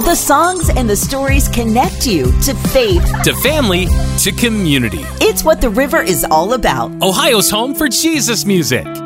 The songs and the stories connect you to faith, to family, to community. It's what the River is all about. Ohio's home for Jesus music.